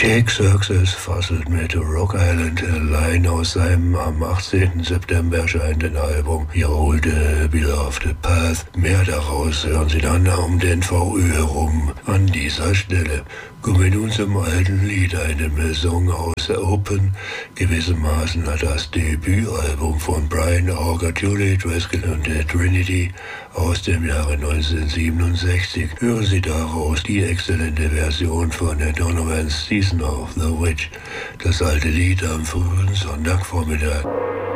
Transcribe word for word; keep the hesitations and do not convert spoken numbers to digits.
Jake Success fasselt mit Rock Island allein aus seinem am achtzehnten September erscheinenden Album Your Old Beloved Path. Mehr daraus hören Sie dann um den V Ö herum. An dieser Stelle kommen wir nun zum alten Lied, einem Song aus Open, gewissermaßen das Debütalbum von Brian Auger, Julie Driscoll und der Trinity aus dem Jahre neunzehnhundertsiebenundsechzig. Hören Sie daraus die exzellente Version von Donovan's Season of the Witch, das alte Lied am frühen Sonntagvormittag.